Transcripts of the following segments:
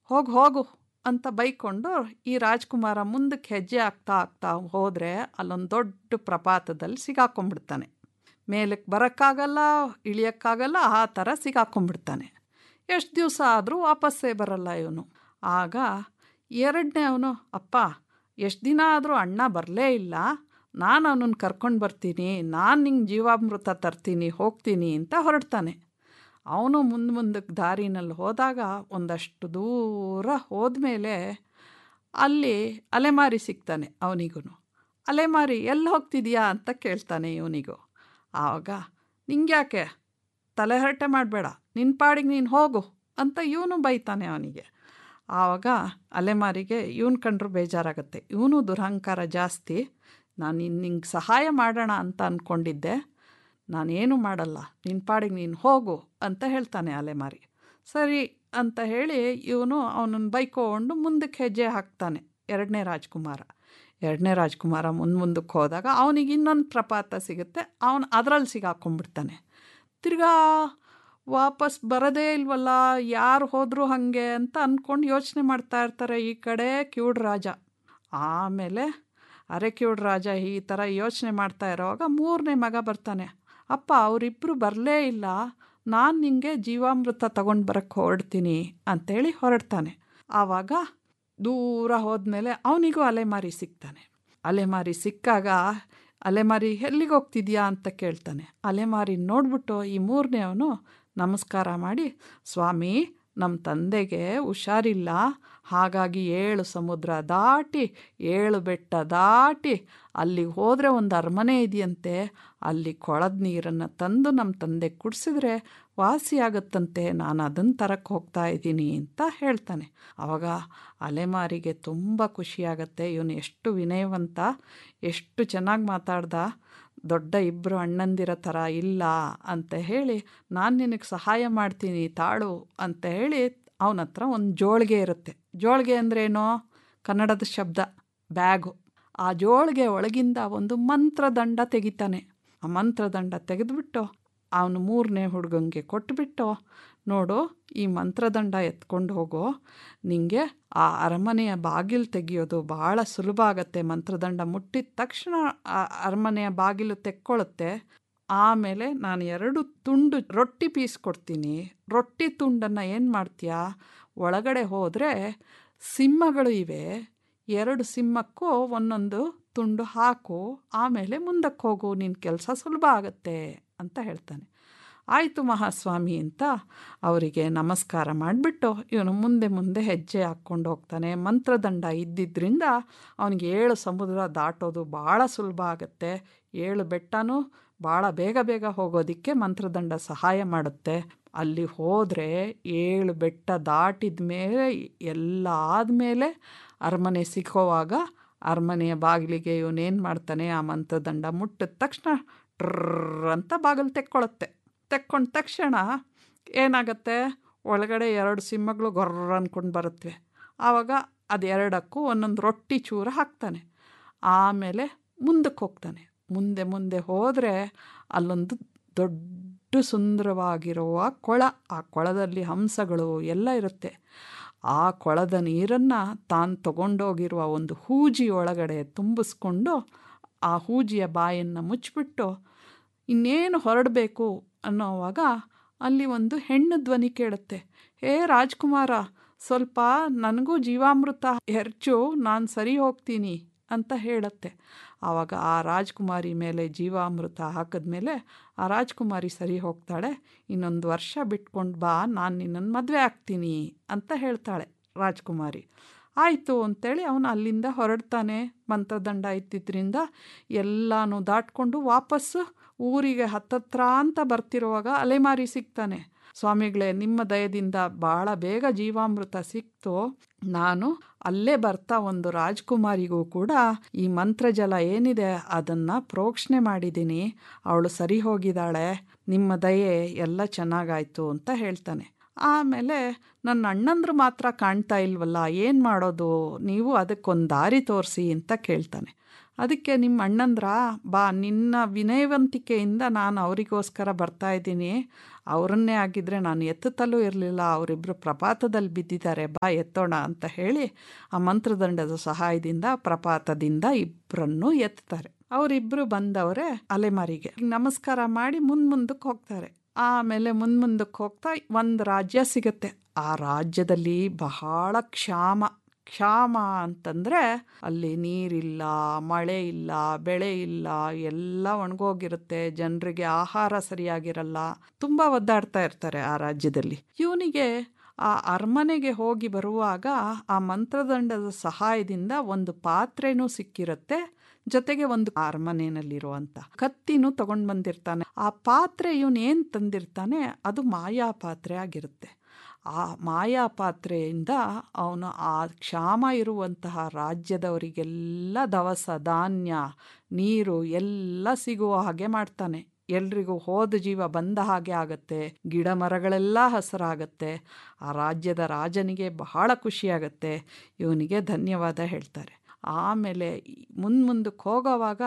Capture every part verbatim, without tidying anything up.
ಹೋಗು ಹೋಗು ಅಂತ ಬೈಕೊಂಡು ಈ ರಾಜ್ಕುಮಾರ ಮುಂದಕ್ಕೆ ಹೆಜ್ಜೆ ಆಗ್ತಾ ಆಗ್ತಾ ಹೋದರೆ ಅಲ್ಲೊಂದು ದೊಡ್ಡ ಪ್ರಪಾತದಲ್ಲಿ ಸಿಗಾಕೊಂಡ್ಬಿಡ್ತಾನೆ. ಮೇಲಕ್ಕೆ ಬರೋಕ್ಕಾಗಲ್ಲ, ಇಳಿಯೋಕ್ಕಾಗಲ್ಲ, ಆ ಥರ ಸಿಗಾಕೊಂಡ್ಬಿಡ್ತಾನೆ. ಎಷ್ಟು ದಿವಸ ಆದರೂ ವಾಪಸ್ಸೇ ಬರಲ್ಲ ಇವನು. ಆಗ ಎರಡನೇ ಅವನು, ಅಪ್ಪ ಎಷ್ಟು ದಿನ ಆದರೂ ಅಣ್ಣ ಬರಲೇ ಇಲ್ಲ, ನಾನು ಅವನನ್ನು ಕರ್ಕೊಂಡು ಬರ್ತೀನಿ, ನಾನು ನಿಂಗೆ ಜೀವಾಮೃತ ತರ್ತೀನಿ, ಹೋಗ್ತೀನಿ ಅಂತ ಹೊರಡ್ತಾನೆ. ಅವನು ಮುಂದೆ ಮುಂದಕ್ಕೆ ದಾರಿನಲ್ಲಿ ಹೋದಾಗ ಒಂದಷ್ಟು ದೂರ ಹೋದ್ಮೇಲೆ ಅಲ್ಲಿ ಅಲೆಮಾರಿ ಸಿಗ್ತಾನೆ ಅವನಿಗೂ. ಅಲೆಮಾರಿ ಎಲ್ಲಿ ಹೋಗ್ತಿದ್ಯಾ ಅಂತ ಕೇಳ್ತಾನೆ ಇವನಿಗೂ. ಆವಾಗ ನಿಂಗ್ಯಾಕೆ ತಲೆ ಹರಟೆ ಮಾಡಬೇಡ, ನಿನ್ನ ಪಾಡಿಗೆ ನೀನು ಹೋಗು ಅಂತ ಇವನು ಬೈತಾನೆ ಅವನಿಗೆ. ಆವಾಗ ಅಲೆಮಾರಿಗೆ ಇವನು ಕಂಡ್ರು ಬೇಜಾರಾಗುತ್ತೆ. ಇವನು ದುರಹಂಕಾರ ಜಾಸ್ತಿ. ನಾನು ಇನ್ನು ನಿಂಗೆ ಸಹಾಯ ಮಾಡೋಣ ಅಂತ ಅಂದ್ಕೊಂಡಿದ್ದೆ, ನಾನೇನು ಮಾಡಲ್ಲ, ನಿನ್ನ ಪಾಡಿಗೆ ನೀನು ಹೋಗು ಅಂತ ಹೇಳ್ತಾನೆ ಅಲೆಮಾರಿ. ಸರಿ ಅಂತ ಹೇಳಿ ಇವನು ಅವನನ್ನು ಬೈಕೊಂಡು ಮುಂದಕ್ಕೆ ಹೆಜ್ಜೆ ಹಾಕ್ತಾನೆ. ಎರಡನೇ ರಾಜ್ಕುಮಾರ ಎರಡನೇ ರಾಜ್ಕುಮಾರ ಮುಂದೆ ಮುಂದಕ್ಕೆ ಹೋದಾಗ ಅವನಿಗೆ ಇನ್ನೊಂದು ಪ್ರಪಾತ ಸಿಗುತ್ತೆ. ಅವನು ಅದರಲ್ಲಿ ಸಿಗಾಕೊಂಡ್ಬಿಡ್ತಾನೆ. ತಿರ್ಗಾ ವಾಪಸ್ ಬರೋದೇ ಇಲ್ವಲ್ಲ, ಯಾರು ಹೋದರೂ ಹಾಗೆ ಅಂತ ಅಂದ್ಕೊಂಡು ಯೋಚನೆ ಮಾಡ್ತಾ ಇರ್ತಾರೆ ಈ ಕಡೆ ಕಿವುಡ ರಾಜ. ಆಮೇಲೆ ಅರೆ ಕಿವುಡ ರಾಜ ಈ ಥರ ಯೋಚನೆ ಮಾಡ್ತಾ ಇರೋವಾಗ ಮೂರನೇ ಮಗ ಬರ್ತಾನೆ. ಅಪ್ಪ ಅವರಿಬ್ಬರು ಬರಲೇ ಇಲ್ಲ, ನಾನು ನಿನಗೆ ಜೀವಾಮೃತ ತಗೊಂಡು ಬರೋಕ್ಕೆ ಹೊರಡ್ತೀನಿ ಅಂಥೇಳಿ ಹೊರಡ್ತಾನೆ. ಆವಾಗ ದೂರ ಹೋದ್ಮೇಲೆ ಅವನಿಗೂ ಅಲೆಮಾರಿ ಸಿಗ್ತಾನೆ. ಅಲೆಮಾರಿ ಸಿಕ್ಕಾಗ ಅಲೆಮಾರಿ ಎಲ್ಲಿಗೆ ಹೋಗ್ತಿದ್ಯಾ ಅಂತ ಕೇಳ್ತಾನೆ. ಅಲೆಮಾರಿ ನೋಡ್ಬಿಟ್ಟು ಈ ಮೂರನೇ ಅವನು ನಮಸ್ಕಾರ ಮಾಡಿ, ಸ್ವಾಮಿ ನಮ್ಮ ತಂದೆಗೆ ಹುಷಾರಿಲ್ಲ, ಹಾಗಾಗಿ ಏಳು ಸಮುದ್ರ ದಾಟಿ ಏಳು ಬೆಟ್ಟ ದಾಟಿ ಅಲ್ಲಿಗೆ ಹೋದರೆ ಒಂದು ಅರಮನೆ ಇದೆಯಂತೆ, ಅಲ್ಲಿ ಕೊಳದ ನೀರನ್ನು ತಂದು ನಮ್ಮ ತಂದೆ ಕುಡಿಸಿದ್ರೆ ವಾಸಿಯಾಗುತ್ತಂತೆ, ನಾನು ಅದನ್ನು ತರಕ್ಕೆ ಹೋಗ್ತಾ ಇದ್ದೀನಿ ಅಂತ ಹೇಳ್ತಾನೆ. ಆವಾಗ ಅಲೆಮಾರಿಗೆ ತುಂಬ ಖುಷಿಯಾಗತ್ತೆ. ಇವನು ಎಷ್ಟು ವಿನಯವಂತ, ಎಷ್ಟು ಚೆನ್ನಾಗಿ ಮಾತಾಡ್ದ, ದೊಡ್ಡ ಇಬ್ಬರು ಅಣ್ಣಂದಿರ ಥರ ಇಲ್ಲ ಅಂತ ಹೇಳಿ, ನಾನು ನಿನಗೆ ಸಹಾಯ ಮಾಡ್ತೀನಿ ತಾಳು ಅಂತ ಹೇಳಿ ಅವನ ಹತ್ರ ಒಂದು ಜೋಳಿಗೆ ಇರುತ್ತೆ. ಜೋಳಿಗೆ ಅಂದ್ರೇನೋ ಕನ್ನಡದ ಶಬ್ದ ಬ್ಯಾಗು. ಆ ಜೋಳಿಗೆ ಒಳಗಿಂದ ಒಂದು ಮಂತ್ರದಂಡ ತೆಗಿತಾನೆ. ಆ ಮಂತ್ರದಂಡ ತೆಗೆದುಬಿಟ್ಟು ಅವನು ಮೂರನೇ ಹುಡುಗಂಗೆ ಕೊಟ್ಬಿಟ್ಟು, ನೋಡು ಈ ಮಂತ್ರದಂಡ ಎತ್ಕೊಂಡು ಹೋಗೋ, ನಿಂಗೆ ಆ ಅರಮನೆಯ ಬಾಗಿಲು ತೆಗೆಯೋದು ಭಾಳ ಸುಲಭ ಆಗತ್ತೆ. ಮಂತ್ರದಂಡ ಮುಟ್ಟಿದ ತಕ್ಷಣ ಆ ಅರಮನೆಯ ಬಾಗಿಲು ತೆಕ್ಕೊಳ್ಳುತ್ತೆ. ಆಮೇಲೆ ನಾನು ಎರಡು ತುಂಡು ರೊಟ್ಟಿ ಪೀಸ್ ಕೊಡ್ತೀನಿ, ರೊಟ್ಟಿ ತುಂಡನ್ನು ಏನು ಮಾಡ್ತೀಯಾ, ಒಳಗಡೆ ಹೋದರೆ ಸಿಂಹಗಳು ಇವೆ, ಎರಡು ಸಿಂಹಕ್ಕೂ ಒಂದೊಂದು ತುಂಡು ಹಾಕು, ಆಮೇಲೆ ಮುಂದಕ್ಕೆ ಹೋಗು, ನಿನ್ನ ಕೆಲಸ ಸುಲಭ ಆಗುತ್ತೆ ಅಂತ ಹೇಳ್ತಾನೆ. ಆಯಿತು ಮಹಾಸ್ವಾಮಿ ಅಂತ ಅವರಿಗೆ ನಮಸ್ಕಾರ ಮಾಡಿಬಿಟ್ಟು ಇವನು ಮುಂದೆ ಮುಂದೆ ಹೆಜ್ಜೆ ಹಾಕ್ಕೊಂಡು ಹೋಗ್ತಾನೆ. ಮಂತ್ರದಂಡ ಇದ್ದಿದ್ದರಿಂದ ಅವನಿಗೆ ಏಳು ಸಮುದ್ರ ದಾಟೋದು ಭಾಳ ಸುಲಭ ಆಗುತ್ತೆ. ಏಳು ಬೆಟ್ಟನೂ ಭಾಳ ಬೇಗ ಬೇಗ ಹೋಗೋದಕ್ಕೆ ಮಂತ್ರದಂಡ ಸಹಾಯ ಮಾಡುತ್ತೆ. ಅಲ್ಲಿ ಹೋದರೆ ಏಳು ಬೆಟ್ಟ ದಾಟಿದ ಮೇಲೆ ಎಲ್ಲ ಆದಮೇಲೆ ಅರಮನೆ ಸಿಕ್ಕೋವಾಗ ಅರಮನೆಯ ಬಾಗಿಲಿಗೆ ಇವನೇನು ಮಾಡ್ತಾನೆ, ಆ ಮಂತ್ರದಂಡ ಮುಟ್ಟಿದ ತಕ್ಷಣ ಟ್ರರ್ ಅಂತ ಬಾಗಿಲು ತೆಕ್ಕೊಳ್ಳುತ್ತೆ. ತೆಕ್ಕೊಂಡ ತಕ್ಷಣ ಏನಾಗುತ್ತೆ, ಒಳಗಡೆ ಎರಡು ಸಿಂಹಗಳು ಗೊರ್ರ ಅಂದ್ಕೊಂಡು ಬರುತ್ತವೆ. ಆವಾಗ ಅದೆರಡಕ್ಕೂ ಒಂದೊಂದು ರೊಟ್ಟಿ ಚೂರು ಹಾಕ್ತಾನೆ. ಆಮೇಲೆ ಮುಂದಕ್ಕೆ ಹೋಗ್ತಾನೆ. ಮುಂದೆ ಮುಂದೆ ಹೋದರೆ ಅಲ್ಲೊಂದು ದೊಡ್ಡ ಸುಂದರವಾಗಿರುವ ಕೊಳ, ಆ ಕೊಳದಲ್ಲಿ ಹಂಸಗಳು ಎಲ್ಲ ಇರುತ್ತೆ. ಆ ಕೊಳದ ನೀರನ್ನು ತಾನು ತಗೊಂಡೋಗಿರುವ ಒಂದು ಹೂಜಿ ಒಳಗಡೆ ತುಂಬಿಸ್ಕೊಂಡು ಆ ಹೂಜಿಯ ಬಾಯನ್ನು ಮುಚ್ಚಿಬಿಟ್ಟು ಇನ್ನೇನು ಹೊರಡಬೇಕು ಅನ್ನೋವಾಗ ಅಲ್ಲಿ ಒಂದು ಹೆಣ್ಣು ಧ್ವನಿ ಕೇಳುತ್ತೆ. ಹೇ ರಾಜ್ಕುಮಾರ, ಸ್ವಲ್ಪ ನನಗೂ ಜೀವಾಮೃತ ಹೆರ್ಚು, ನಾನು ಸರಿ ಹೋಗ್ತೀನಿ ಅಂತ ಹೇಳುತ್ತೆ. ಆವಾಗ ಆ ರಾಜ್ಕುಮಾರಿ ಮೇಲೆ ಜೀವಾಮೃತ ಹಾಕಿದ್ಮೇಲೆ ಆ ರಾಜ್ಕುಮಾರಿ ಸರಿ ಹೋಗ್ತಾಳೆ. ಇನ್ನೊಂದು ವರ್ಷ ಬಿಟ್ಕೊಂಡು ಬಾ, ನಾನು ನಿನ್ನನ್ನು ಮದುವೆ ಆಗ್ತೀನಿ ಅಂತ ಹೇಳ್ತಾಳೆ ರಾಜ್ಕುಮಾರಿ. ಆಯಿತು ಅಂತೇಳಿ ಅವನು ಅಲ್ಲಿಂದ ಹೊರಡ್ತಾನೆ. ಮಂತ್ರದಂಡ ಇದ್ದಿದ್ದರಿಂದ ಎಲ್ಲನೂ ದಾಟ್ಕೊಂಡು ವಾಪಸ್ಸು ಊರಿಗೆ ಹತ್ತತ್ರ ಅಂತ ಬರ್ತಿರುವಾಗ ಅಲೆಮಾರಿ ಸಿಗ್ತಾನೆ. ಸ್ವಾಮಿಗಳೇ, ನಿಮ್ಮ ದಯದಿಂದ ಭಾಳ ಬೇಗ ಜೀವಾಮೃತ ಸಿಕ್ತು. ನಾನು ಅಲ್ಲೇ ಬರ್ತಾ ಒಂದು ರಾಜ್ಕುಮಾರಿಗೂ ಕೂಡ ಈ ಮಂತ್ರಜಲ ಏನಿದೆ ಅದನ್ನು ಪ್ರೋಕ್ಷಣೆ ಮಾಡಿದ್ದೀನಿ, ಅವಳು ಸರಿ ಹೋಗಿದ್ದಾಳೆ, ನಿಮ್ಮ ದಯೆ ಎಲ್ಲ ಚೆನ್ನಾಗಾಯಿತು ಅಂತ ಹೇಳ್ತಾನೆ. ಆಮೇಲೆ ನನ್ನ ಅಣ್ಣಂದ್ರು ಮಾತ್ರ ಕಾಣ್ತಾ ಇಲ್ವಲ್ಲ, ಏನು ಮಾಡೋದು, ನೀವು ಅದಕ್ಕೊಂದು ದಾರಿ ತೋರಿಸಿ ಅಂತ ಕೇಳ್ತಾನೆ. ಅದಕ್ಕೆ ನಿಮ್ಮ ಅಣ್ಣಂದ್ರ, ಬಾ ನಿನ್ನ ವಿನಯವಂತಿಕೆಯಿಂದ ನಾನು ಅವರಿಗೋಸ್ಕರ ಬರ್ತಾ ಇದ್ದೀನಿ, ಅವರನ್ನೇ ಆಗಿದ್ದರೆ ನಾನು ಎತ್ತುತ್ತಲೂ ಇರಲಿಲ್ಲ, ಅವರಿಬ್ಬರು ಪ್ರಪಾತದಲ್ಲಿ ಬಿದ್ದಿದ್ದಾರೆ, ಬಾ ಎತ್ತೋಣ ಅಂತ ಹೇಳಿ ಆ ಮಂತ್ರದಂಡದ ಸಹಾಯದಿಂದ ಪ್ರಪಾತದಿಂದ ಇಬ್ಬರನ್ನೂ ಎತ್ತಾರೆ. ಅವರಿಬ್ಬರು ಬಂದವರೇ ಅಲೆಮಾರಿಗೆ ನಮಸ್ಕಾರ ಮಾಡಿ ಮುಂದೆ ಮುಂದಕ್ಕೆ ಹೋಗ್ತಾರೆ. ಆಮೇಲೆ ಮುಂದೆ ಮುಂದಕ್ಕೆ ಹೋಗ್ತಾ ಒಂದು ರಾಜ್ಯ ಸಿಗುತ್ತೆ. ಆ ರಾಜ್ಯದಲ್ಲಿ ಬಹಳ ಕ್ಷಾಮ. ಕ್ಷಾಮ ಅಂತಂದರೆ ಅಲ್ಲಿ ನೀರಿಲ್ಲ, ಮಳೆ ಇಲ್ಲ, ಬೆಳೆ ಇಲ್ಲ, ಎಲ್ಲ ಒಣಗೋಗಿರುತ್ತೆ, ಜನರಿಗೆ ಆಹಾರ ಸರಿಯಾಗಿರಲ್ಲ, ತುಂಬ ಒದ್ದಾಡ್ತಾ ಇರ್ತಾರೆ ಆ ರಾಜ್ಯದಲ್ಲಿ. ಇವನಿಗೆ ಆ ಅರಮನೆಗೆ ಹೋಗಿ ಬರುವಾಗ ಆ ಮಂತ್ರದಂಡದ ಸಹಾಯದಿಂದ ಒಂದು ಪಾತ್ರೆನೂ ಸಿಕ್ಕಿರುತ್ತೆ, ಜೊತೆಗೆ ಒಂದು ಅರಮನೆಯಲ್ಲಿರುವಂಥ ಕತ್ತಿನೂ ತಗೊಂಡು ಬಂದಿರ್ತಾನೆ. ಆ ಪಾತ್ರೆ ಇವನು ಏನು ತಂದಿರ್ತಾನೆ ಅದು ಮಾಯಾ ಪಾತ್ರೆ ಆಗಿರುತ್ತೆ. ಆ ಮಾಯಾ ಪಾತ್ರೆಯಿಂದ ಅವನು ಆ ಕ್ಷಾಮ ಇರುವಂತಹ ರಾಜ್ಯದವರಿಗೆಲ್ಲ ದವಸ ಧಾನ್ಯ ನೀರು ಎಲ್ಲ ಸಿಗುವ ಹಾಗೆ ಮಾಡ್ತಾನೆ. ಎಲ್ರಿಗೂ ಹೋದ ಜೀವ ಬಂದ ಹಾಗೆ ಆಗತ್ತೆ, ಗಿಡ ಮರಗಳೆಲ್ಲ ಹಸಿರಾಗತ್ತೆ. ಆ ರಾಜ್ಯದ ರಾಜನಿಗೆ ಬಹಳ ಖುಷಿಯಾಗತ್ತೆ, ಇವನಿಗೆ ಧನ್ಯವಾದ ಹೇಳ್ತಾರೆ. ಆಮೇಲೆ ಮುಂದೆ ಮುಂದಕ್ಕೆ ಹೋಗೋವಾಗ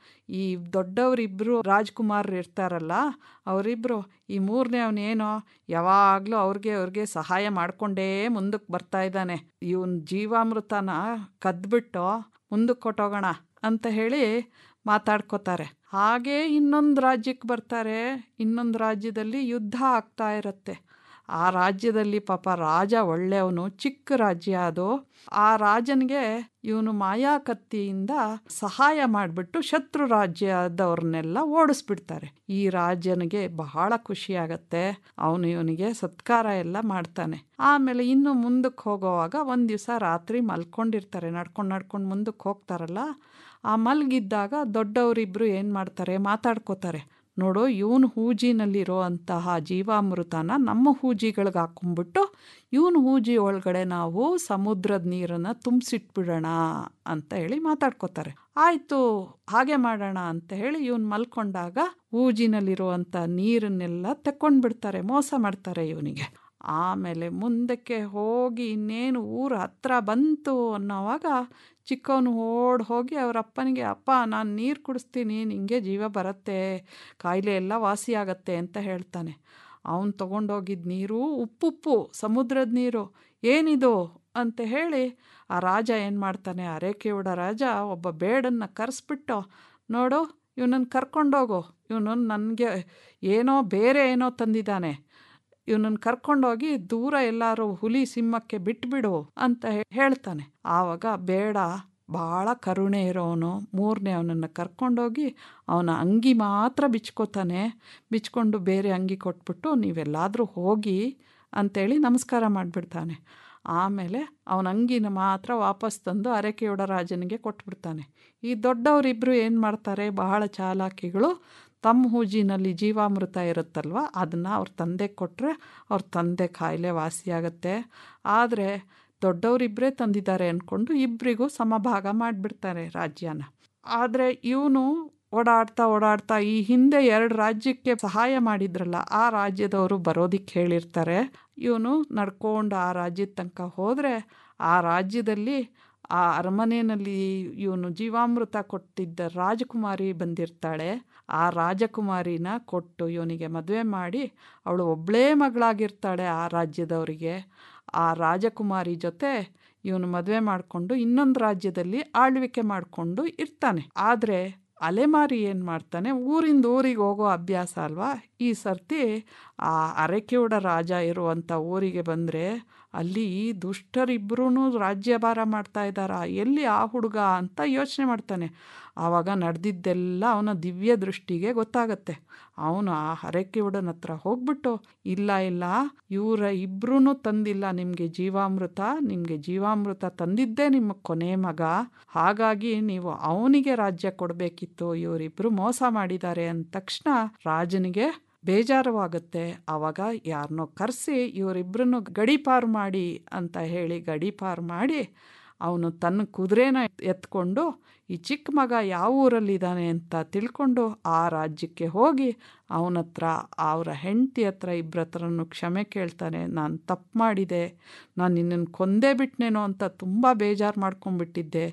ಈ ದೊಡ್ಡವರಿಬ್ಬರು ರಾಜ್ಕುಮಾರರು ಇರ್ತಾರಲ್ಲ, ಅವರಿಬ್ಬರು ಈ ಮೂರನೇ ಅವನೇನೋ ಯಾವಾಗಲೂ ಅವ್ರಿಗೆ ಅವ್ರಿಗೆ ಸಹಾಯ ಮಾಡಿಕೊಂಡೇ ಮುಂದಕ್ಕೆ ಬರ್ತಾ ಇದ್ದಾನೆ, ಇವನ್ ಜೀವಾಮೃತನ ಕದ್ಬಿಟ್ಟು ಮುಂದಕ್ಕೆ ಕೊಟ್ಟೋಗೋಣ ಅಂತ ಹೇಳಿ ಮಾತಾಡ್ಕೋತಾರೆ. ಹಾಗೇ ಇನ್ನೊಂದು ರಾಜ್ಯಕ್ಕೆ ಬರ್ತಾರೆ. ಇನ್ನೊಂದು ರಾಜ್ಯದಲ್ಲಿ ಯುದ್ಧ ಆಗ್ತಾ ಇರುತ್ತೆ. ಆ ರಾಜ್ಯದಲ್ಲಿ ಪಾಪ ರಾಜ ಒಳ್ಳೆಯವನು, ಚಿಕ್ಕ ರಾಜ್ಯ ಅದು. ಆ ರಾಜನಿಗೆ ಇವನು ಮಾಯಾ ಕತ್ತಿಯಿಂದ ಸಹಾಯ ಮಾಡಿಬಿಟ್ಟು ಶತ್ರು ರಾಜ್ಯದವ್ರನ್ನೆಲ್ಲ ಓಡಿಸ್ಬಿಡ್ತಾರೆ. ಈ ರಾಜನಿಗೆ ಬಹಳ ಖುಷಿಯಾಗತ್ತೆ, ಅವನು ಇವನಿಗೆ ಸತ್ಕಾರ ಎಲ್ಲ ಮಾಡ್ತಾನೆ. ಆಮೇಲೆ ಇನ್ನು ಮುಂದಕ್ಕೆ ಹೋಗೋವಾಗ ಒಂದು ದಿವಸ ರಾತ್ರಿ ಮಲ್ಕೊಂಡಿರ್ತಾರೆ, ನಡ್ಕೊಂಡು ನಡ್ಕೊಂಡು ಮುಂದಕ್ಕೆ ಹೋಗ್ತಾರಲ್ಲ, ಆ ಮಲಗಿದ್ದಾಗ ದೊಡ್ಡವರಿಬ್ಬರು ಏನು ಮಾಡ್ತಾರೆ, ಮಾತಾಡ್ಕೋತಾರೆ. ನೋಡು, ಇವನು ಹೂಜಿನಲ್ಲಿರೋ ಅಂತಹ ಜೀವಾಮೃತನ ನಮ್ಮ ಹೂಜಿಗಳಿಗೆ ಹಾಕೊಂಡ್ಬಿಟ್ಟು ಇವನು ಹೂಜಿ ಒಳಗಡೆ ನಾವು ಸಮುದ್ರದ ನೀರನ್ನು ತುಂಬಿಸಿಟ್ಬಿಡೋಣ ಅಂತ ಹೇಳಿ ಮಾತಾಡ್ಕೋತಾರೆ. ಆಯಿತು, ಹಾಗೆ ಮಾಡೋಣ ಅಂತ ಹೇಳಿ ಇವನು ಮಲ್ಕೊಂಡಾಗ ಹೂಜಿನಲ್ಲಿರುವಂಥ ನೀರನ್ನೆಲ್ಲ ತಕ್ಕೊಂಡ್ಬಿಡ್ತಾರೆ, ಮೋಸ ಮಾಡ್ತಾರೆ ಇವನಿಗೆ. ಆಮೇಲೆ ಮುಂದಕ್ಕೆ ಹೋಗಿ ಇನ್ನೇನು ಊರ ಹತ್ರ ಬಂತು ಅನ್ನೋವಾಗ ಚಿಕ್ಕವನು ಓಡಿ ಹೋಗಿ ಅವ್ರ ಅಪ್ಪನಿಗೆ, ಅಪ್ಪ ನಾನು ನೀರು ಕುಡಿಸ್ತೀನಿ, ನಿಂಗೆ ಜೀವ ಬರುತ್ತೆ, ಕಾಯಿಲೆ ಎಲ್ಲ ವಾಸಿಯಾಗತ್ತೆ ಅಂತ ಹೇಳ್ತಾನೆ. ಅವನು ತೊಗೊಂಡೋಗಿದ್ದ ನೀರು ಉಪ್ಪುಪ್ಪು ಸಮುದ್ರದ ನೀರು, ಏನಿದು ಅಂತ ಹೇಳಿ ಆ ರಾಜ ಏನು ಮಾಡ್ತಾನೆ, ಅರೇಕೆಯುಡ ರಾಜ ಒಬ್ಬ ಬೇಡನ್ನು ಕರೆಸ್ಬಿಟ್ಟು, ನೋಡು ಇವನನ್ನು ಕರ್ಕೊಂಡೋಗು, ಇವನು ನನಗೆ ಏನೋ ಬೇರೆ ಏನೋ ತಂದಿದ್ದಾನೆ, ಇವನನ್ನು ಕರ್ಕೊಂಡೋಗಿ ದೂರ ಎಲ್ಲರೂ ಹುಲಿ ಸಿಂಹಕ್ಕೆ ಬಿಟ್ಬಿಡು ಅಂತ ಹೇಳ್ತಾನೆ. ಆವಾಗ ಬೇಡ ಭಾಳ ಕರುಣೆ ಇರೋವನು ಮೂರನೇ ಅವನನ್ನು ಕರ್ಕೊಂಡೋಗಿ ಅವನ ಅಂಗಿ ಮಾತ್ರ ಬಿಚ್ಕೋತಾನೆ. ಬಿಚ್ಕೊಂಡು ಬೇರೆ ಅಂಗಿ ಕೊಟ್ಬಿಟ್ಟು ನೀವೆಲ್ಲಾದರೂ ಹೋಗಿ ಅಂಥೇಳಿ ನಮಸ್ಕಾರ ಮಾಡಿಬಿಡ್ತಾನೆ. ಆಮೇಲೆ ಅವನ ಅಂಗಿನ ಮಾತ್ರ ವಾಪಸ್ ತಂದು ಅರೇಕೆಯುಡ ರಾಜನಿಗೆ ಕೊಟ್ಬಿಡ್ತಾನೆ. ಈ ದೊಡ್ಡವರಿಬ್ಬರು ಏನು ಮಾಡ್ತಾರೆ, ಬಹಳ ಚಾಲಾಕಿಗಳು, ತಮ್ಮ ಹೂಜಿನಲ್ಲಿ ಜೀವಾಮೃತ ಇರುತ್ತಲ್ವ ಅದನ್ನು ಅವ್ರ ತಂದೆಗೆ ಕೊಟ್ಟರೆ ಅವ್ರ ತಂದೆ ಕಾಯಿಲೆ ವಾಸಿಯಾಗತ್ತೆ. ಆದರೆ ದೊಡ್ಡವರಿಬ್ಬರೇ ತಂದಿದ್ದಾರೆ ಅಂದ್ಕೊಂಡು ಇಬ್ಬರಿಗೂ ಸಮಭಾಗ ಮಾಡಿಬಿಡ್ತಾರೆ ರಾಜ್ಯನ. ಆದರೆ ಇವನು ಓಡಾಡ್ತಾ ಓಡಾಡ್ತಾ ಈ ಹಿಂದೆ ಎರಡು ರಾಜ್ಯಕ್ಕೆ ಸಹಾಯ ಮಾಡಿದ್ರಲ್ಲ, ಆ ರಾಜ್ಯದವರು ಬರೋದಿಕ್ಕೆ ಹೇಳಿರ್ತಾರೆ. ಇವನು ನಡ್ಕೊಂಡು ಆ ರಾಜ್ಯದ ತನಕ ಹೋದರೆ ಆ ರಾಜ್ಯದಲ್ಲಿ ಆ ಅರಮನೆಯಲ್ಲಿ ಇವನು ಜೀವಾಮೃತ ಕೊಟ್ಟಿದ್ದ ರಾಜಕುಮಾರಿ ಬಂದಿರ್ತಾಳೆ. ಆ ರಾಜಕುಮಾರಿನ ಕೊಟ್ಟು ಇವನಿಗೆ ಮದುವೆ ಮಾಡಿ, ಅವಳು ಒಬ್ಬಳೇ ಮಗಳಾಗಿರ್ತಾಳೆ ಆ ರಾಜ್ಯದವರಿಗೆ. ಆ ರಾಜಕುಮಾರಿ ಜೊತೆ ಇವನು ಮದುವೆ ಮಾಡಿಕೊಂಡು ಇನ್ನೊಂದು ರಾಜ್ಯದಲ್ಲಿ ಆಳ್ವಿಕೆ ಮಾಡಿಕೊಂಡು ಇರ್ತಾನೆ. ಆದರೆ ಅಲೆಮಾರಿ ಏನು ಮಾಡ್ತಾನೆ, ಊರಿಂದ ಊರಿಗೆ ಹೋಗೋ ಅಭ್ಯಾಸ ಅಲ್ವಾ, ಈ ಸರ್ತಿ ಆ ಅರೇಕೆಯುಡ ರಾಜ ಇರುವಂಥ ಊರಿಗೆ ಬಂದರೆ ಅಲ್ಲಿ ದುಷ್ಟರಿಬ್ಬರೂ ರಾಜ್ಯಭಾರ ಮಾಡ್ತಾ ಇದ್ದಾರಾ, ಎಲ್ಲಿ ಆ ಹುಡುಗ ಅಂತ ಯೋಚನೆ ಮಾಡ್ತಾನೆ. ಆವಾಗ ನಡೆದಿದ್ದೆಲ್ಲ ಅವನ ದಿವ್ಯ ದೃಷ್ಟಿಗೆ ಗೊತ್ತಾಗತ್ತೆ. ಅವನು ಆ ಅರೇಕೆಯುಡನ ಹತ್ರ ಹೋಗ್ಬಿಟ್ಟು, ಇಲ್ಲ ಇಲ್ಲ ಇವರ ಇಬ್ಬರೂ ತಂದಿಲ್ಲ ನಿಮಗೆ ಜೀವಾಮೃತ, ನಿಮಗೆ ಜೀವಾಮೃತ ತಂದಿದ್ದೇ ನಿಮ್ಮ ಕೊನೆ ಮಗ, ಹಾಗಾಗಿ ನೀವು ಅವನಿಗೆ ರಾಜ್ಯ ಕೊಡಬೇಕಿತ್ತು, ಇವರಿಬ್ಬರು ಮೋಸ ಮಾಡಿದ್ದಾರೆ ಅಂದ ತಕ್ಷಣ ರಾಜನಿಗೆ ಬೇಜಾರವಾಗುತ್ತೆ. ಆವಾಗ ಯಾರನ್ನೋ ಕರೆಸಿ ಇವರಿಬ್ಬರನ್ನು ಗಡೀಪಾರು ಮಾಡಿ ಅಂತ ಹೇಳಿ ಗಡೀಪಾರು ಮಾಡಿ ಅವನು ತನ್ನ ಕುದುರೆನ ಎತ್ಕೊಂಡು ಈ ಚಿಕ್ಕ ಮಗ ಯಾವ ಊರಲ್ಲಿದ್ದಾನೆ ಅಂತ ತಿಳ್ಕೊಂಡು ಆ ರಾಜ್ಯಕ್ಕೆ ಹೋಗಿ ಅವನ ಹತ್ರ ಅವರ ಹೆಂಡತಿ ಹತ್ರ ಇಬ್ಬರ ಹತ್ರನೂ ಕ್ಷಮೆ ಕೇಳ್ತಾನೆ. ನಾನು ತಪ್ಪು ಮಾಡಿದೆ, ನಾನು ನಿನ್ನನ್ನು ಕೊಂದೇ ಬಿಟ್ನೇನೋ ಅಂತ ತುಂಬ ಬೇಜಾರು ಮಾಡ್ಕೊಂಡ್ಬಿಟ್ಟಿದ್ದೆ,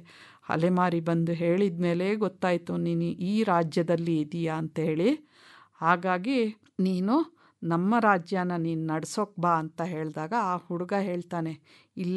ಅಲೆಮಾರಿ ಬಂದು ಹೇಳಿದ ಮೇಲೆ ಗೊತ್ತಾಯಿತು ನೀನು ಈ ರಾಜ್ಯದಲ್ಲಿ ಇದೀಯಾ ಅಂತೇಳಿ. ಹಾಗಾಗಿ ನೀನು ನಮ್ಮ ರಾಜ್ಯನ ನೀನು ನಡ್ಸೋಕೆ ಬಾ ಅಂತ ಹೇಳಿದಾಗ ಆ ಹುಡುಗ ಹೇಳ್ತಾನೆ, ಇಲ್ಲ